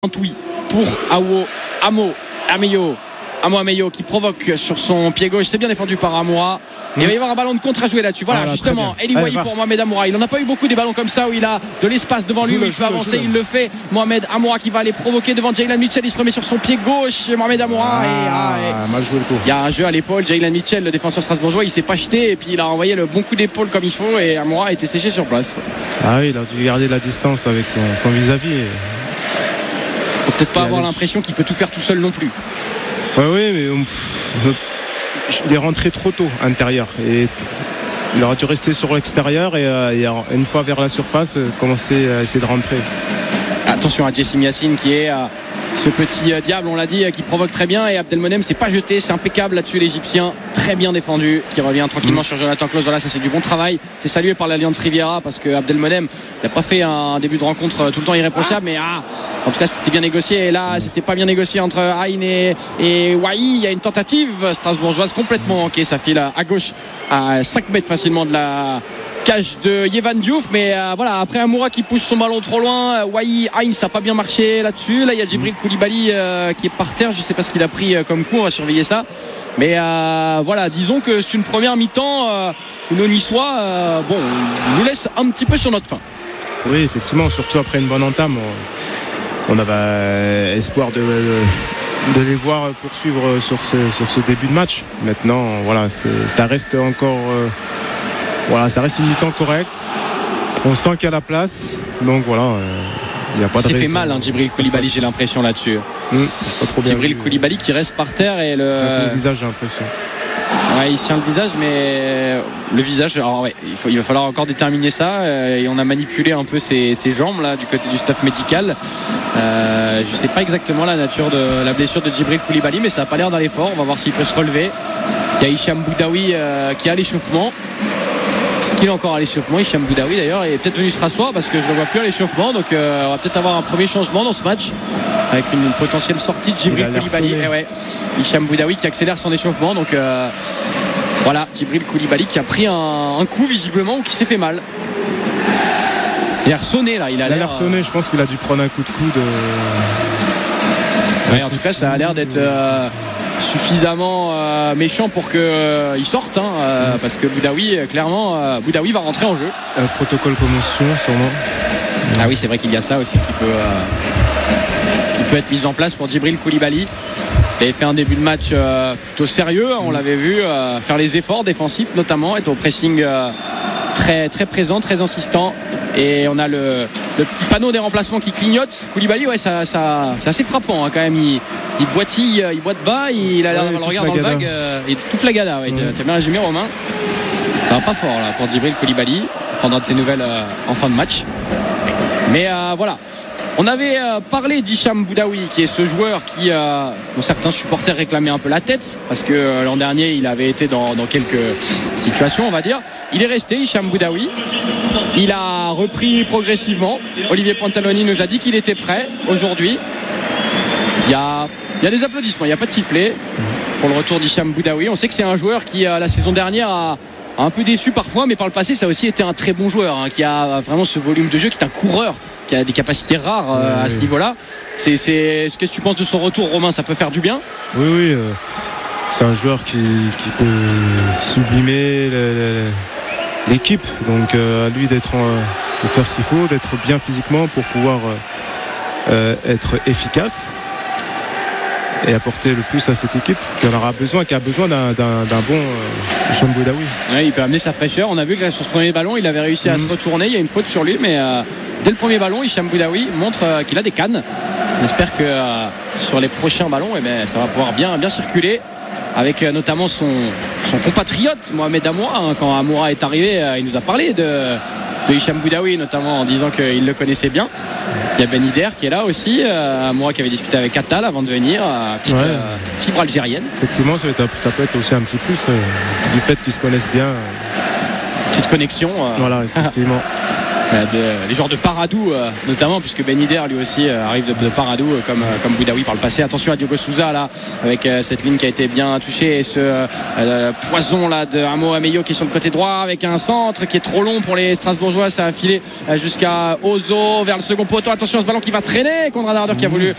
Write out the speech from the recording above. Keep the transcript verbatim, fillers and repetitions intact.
Oui, pour Awo Amo Ameyo Amo Ameyo qui provoque sur son pied gauche. C'est bien défendu par Amoura. Mmh. Il va y avoir un ballon de contre à jouer là-dessus. Voilà, voilà justement, Eli Wahi pour Mohamed Amoura. Il n'en a pas eu beaucoup des ballons comme ça où il a de l'espace devant lui, où il peut avancer. Il le fait. Mohamed Amoura qui va aller provoquer devant Jaylen Mitchell. Il se remet sur son pied gauche. Mohamed Amoura. Ah, et, ah, et, mal joué le coup. Il y a un jeu à l'épaule. Jaylen Mitchell, le défenseur strasbourgeois, il s'est pas jeté et puis il a envoyé le bon coup d'épaule comme il faut. Et Amoura a été séché sur place. Ah oui, il a dû garder la distance avec son, son vis-à-vis. Et... Faut peut-être pas avoir l'impression qu'il peut tout faire tout seul non plus. Ouais, oui, mais pff, il est rentré trop tôt à l'intérieur et il aurait dû rester sur l'extérieur et, euh, et une fois vers la surface, commencer à essayer de rentrer. Attention à Jessim Yassine qui est euh, ce petit euh, diable, on l'a dit, euh, qui provoque très bien, et Abdelmonem s'est pas jeté, c'est impeccable là-dessus l'Égyptien, très bien défendu, qui revient tranquillement mmh. sur Jonathan Klaus. Voilà, ça c'est du bon travail, c'est salué par l'Alliance Riviera parce que Abdelmonem n'a pas fait un début de rencontre tout le temps irréprochable, mais ah, en tout cas c'était bien négocié, et là c'était pas bien négocié entre Aïn et, et Wahi. Il y a une tentative strasbourgeoise complètement manquée, ça file à gauche à cinq mètres facilement de la cage de Yevan Diouf, mais euh, voilà, après Amoura qui pousse son ballon trop loin, Wahi, Aïn, ça n'a pas bien marché là-dessus. Là il y a Djibril Koulibaly euh, qui est par terre, je ne sais pas ce qu'il a pris euh, comme coup, on va surveiller ça, mais euh, voilà, disons que c'est une première mi-temps euh, où nos Niçois euh, bon, nous laisse un petit peu sur notre faim. Oui, effectivement, surtout après une bonne entame, on, on avait espoir de, de, de les voir poursuivre sur ce, sur ce début de match. Maintenant, voilà, ça reste encore euh, Voilà, ça reste une mi-temps correcte. On sent qu'il y a la place. Donc voilà, il euh, n'y a pas de raison. C'est fait mal, hein, Djibril Koulibaly, j'ai l'impression là-dessus. Mmh, Djibril Koulibaly qui reste par terre et le. Le visage, j'ai l'impression. Ouais, il tient le visage, mais le visage, alors ouais, il, faut, il va falloir encore déterminer ça. Et on a manipulé un peu ses, ses jambes là du côté du staff médical. Euh, je ne sais pas exactement la nature de la blessure de Djibril Koulibaly, mais ça n'a pas l'air d'aller fort. On va voir s'il peut se relever. Il y a Hicham Boudaoui euh, qui a l'échauffement. Est-ce qu'il est encore à l'échauffement? Hicham Boudaoui d'ailleurs est peut-être venu se rasseoir parce que je ne le vois plus à l'échauffement, donc euh, on va peut-être avoir un premier changement dans ce match avec une, une potentielle sortie de Djibril Koulibaly. Eh ouais. Hicham Boudaoui qui accélère son échauffement, donc euh, voilà, Djibril Koulibaly qui a pris un, un coup visiblement ou qui s'est fait mal. Il a l'air sonné là, il a, il a l'air sonné, euh... je pense qu'il a dû prendre un coup de coude. Euh... Ouais, en tout cas ça a l'air d'être euh, suffisamment euh, méchant pour qu'il euh, sorte, hein, euh, mmh. parce que Boudaoui, clairement, euh, Boudaoui va rentrer en jeu. Un protocole commotion, sûrement. Ah oui, c'est vrai qu'il y a ça aussi qui peut, euh, qui peut être mis en place pour Djibril Koulibaly. Il avait fait un début de match euh, plutôt sérieux, hein, on mmh. l'avait vu euh, faire les efforts défensifs notamment, être au pressing euh, très, très présent, très insistant. Et on a le, le petit panneau des remplacements qui clignote. Koulibaly, ouais, ça, ça, c'est assez frappant, hein, quand même. Il, il boitille, il boite bas, il a l'air d'avoir le regard dans le vague. Euh, il est tout flagada, ouais, ouais. Tu as bien résumé, Romain. Ça va pas fort là pour Djibril Koulibaly. On prendra de ses nouvelles euh, en fin de match. Mais euh, voilà. On avait euh, parlé d'Hicham Boudaoui, qui est ce joueur qui, euh, dont certains supporters réclamaient un peu la tête, parce que euh, l'an dernier il avait été dans, dans quelques situations, on va dire. Il est resté, Hicham Boudaoui. Il a repris progressivement. Olivier Pantaloni nous a dit qu'il était prêt aujourd'hui. Il y a, il y a des applaudissements, il n'y a pas de sifflet pour le retour d'Hicham Boudaoui. On sait que c'est un joueur qui, euh, la saison dernière, a un peu déçu parfois, mais par le passé ça a aussi été un très bon joueur, hein, qui a vraiment ce volume de jeu, qui est un coureur, qui a des capacités rares euh, oui, à ce oui. niveau-là. C'est, c'est... Qu'est-ce que tu penses de son retour, Romain? Ça peut faire du bien? Oui, oui. Euh, c'est un joueur qui, qui peut sublimer le, le, l'équipe. Donc euh, à lui d'être en, de faire ce qu'il faut, d'être bien physiquement pour pouvoir euh, être efficace et apporter le plus à cette équipe qui en aura besoin, qui a besoin d'un, d'un, d'un bon Hicham euh, Boudaoui. Ouais, il peut amener sa fraîcheur. On a vu que sur ce premier ballon, il avait réussi à mmh. se retourner. Il y a une faute sur lui, mais euh, dès le premier ballon, Hicham Boudaoui montre euh, qu'il a des cannes. On espère que euh, sur les prochains ballons, eh bien, ça va pouvoir bien, bien circuler. Avec euh, notamment son, son compatriote Mohamed Amoura, hein. Quand Amoura est arrivé, euh, il nous a parlé de, de Hicham Boudaoui, notamment en disant qu'il le connaissait bien. Il y a Ben Yedder qui est là aussi, euh, Amoura qui avait discuté avec Attal avant de venir, euh, petite ouais. euh, fibre algérienne. Effectivement, ça, être, ça peut être aussi un petit plus euh, du fait qu'ils se connaissent bien. Petite connexion. Euh. Voilà, effectivement. de, les joueurs de Paradou euh, notamment, puisque Ben Yedder lui aussi euh, arrive de, de Paradou euh, comme, euh, comme Boudaoui par le passé. Attention à Diogo Souza là avec euh, cette ligne qui a été bien touchée et ce euh, poison là de Amo Ameyo qui est sur le côté droit avec un centre qui est trop long pour les Strasbourgeois. Ça a filé euh, jusqu'à Ozo vers le second poteau. Attention à ce ballon qui va traîner. Konrad Harder qui a voulu